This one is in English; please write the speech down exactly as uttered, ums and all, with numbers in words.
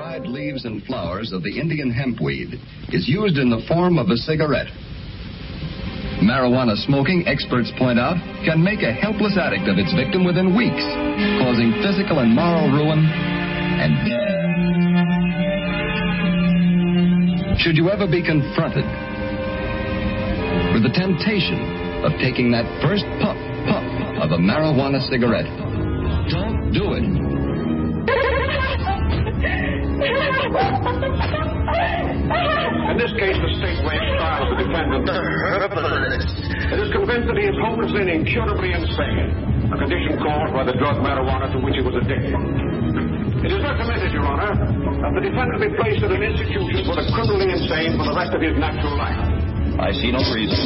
dried leaves and flowers of the Indian hempweed is used in the form of a cigarette. Marijuana smoking, experts point out, can make a helpless addict of its victim within weeks, causing physical and moral ruin and death. Should you ever be confronted with the temptation of taking that first puff, puff of a marijuana cigarette, don't do it. In this case, the state waived trial of the defendant. It is convinced that he is hopelessly and incurably insane, a condition caused by the drug marijuana to which he was addicted. It is recommended, Your Honor, that the defendant be placed in an institution for the criminally insane for the rest of his natural life. I see no reason